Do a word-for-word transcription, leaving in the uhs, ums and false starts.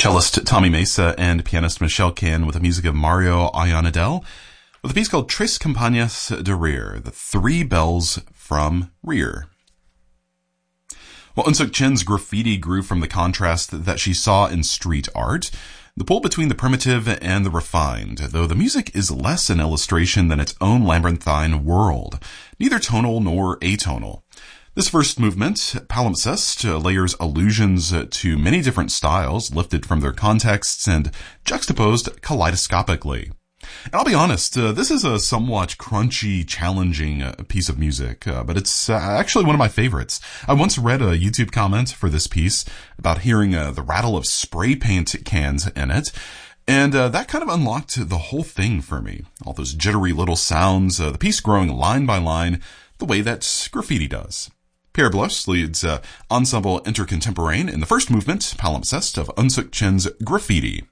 Cellist Tommy Mesa and pianist Michelle Can with the music of Mario Ayanadel with a piece called Tres Campanas de Rear, the three bells from Rear. Well, Eunsook Chin's graffiti grew from the contrast that she saw in street art, the pull between the primitive and the refined, though the music is less an illustration than its own labyrinthine world, neither tonal nor atonal. This first movement, Palimpsest, layers allusions to many different styles lifted from their contexts and juxtaposed kaleidoscopically. And I'll be honest, uh, this is a somewhat crunchy, challenging uh, piece of music, uh, but it's uh, actually one of my favorites. I once read a YouTube comment for this piece about hearing uh, the rattle of spray paint cans in it, and uh, that kind of unlocked the whole thing for me. All those jittery little sounds, uh, the piece growing line by line, the way that graffiti does. Pierre Bloss leads uh, Ensemble Intercontemporain in the first movement, Palimpsest, of Eunsook Chin's Graffiti.